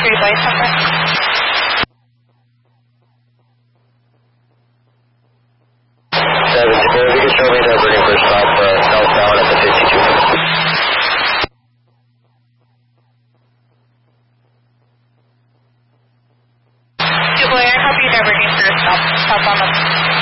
street lights number? If you can show me the burning first stop southbound at the 52. Blair, copy diverting first stop on the